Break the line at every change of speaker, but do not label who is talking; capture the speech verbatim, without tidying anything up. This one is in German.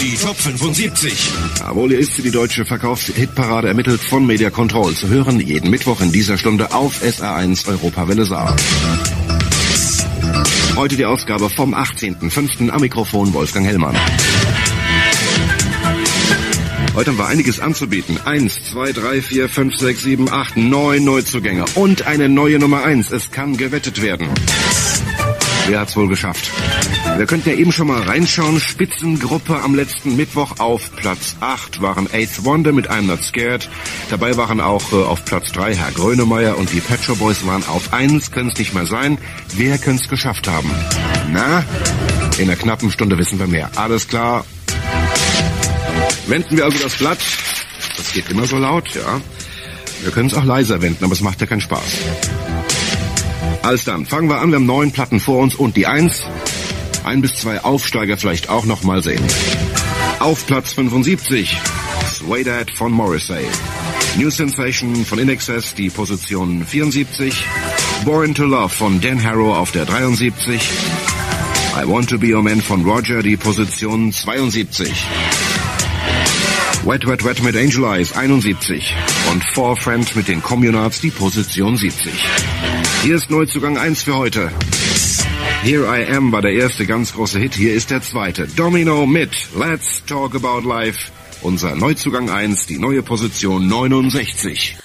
Die Top fünfundsiebzig.
Jawohl, hier ist sie, die deutsche Verkaufshitparade, ermittelt von Media Control. Zu hören jeden Mittwoch in dieser Stunde auf S R eins Europawelle Saar. Heute die Ausgabe vom achtzehnten fünften am Mikrofon Wolfgang Hellmann. Heute haben wir einiges anzubieten. Eins, zwei, drei, vier, fünf, sechs, sieben, acht, neun Neuzugänge und eine neue Nummer eins. Es kann gewettet werden. Wer hat's wohl geschafft? Wir könnten ja eben schon mal reinschauen. Spitzengruppe am letzten Mittwoch auf Platz acht waren Eighth Wonder mit I'm Not Scared. Dabei waren auch äh, auf Platz drei Herr Grönemeyer und die Pet Shop Boys waren auf eins. Könnte es nicht mehr sein. Wer könnte es geschafft haben? Na, in einer knappen Stunde wissen wir mehr. Alles klar. Wenden wir also das Blatt. Das geht immer so laut, ja. Wir können es auch leiser wenden, aber es macht ja keinen Spaß. Also dann, fangen wir an. Wir haben neun Platten vor uns und die eins. Ein bis zwei Aufsteiger vielleicht auch noch mal sehen. Auf Platz fünfundsiebzig, Sway Dad von Morrissey. New Sensation von In Excess, die Position vierundsiebzig. Born to Love von Dan Harrow auf der dreiundsiebzig. I Want to Be Your Man von Roger, die Position zweiundsiebzig. Wet Wet Wet mit Angel Eyes, einundsiebzig. Und Four Friend mit den Communards, die Position siebzig. Hier ist Neuzugang eins für heute. Here I Am war der erste ganz große Hit. Hier ist der zweite. Domino mit Let's Talk About Life. Unser Neuzugang eins, die neue Position neunundsechzig.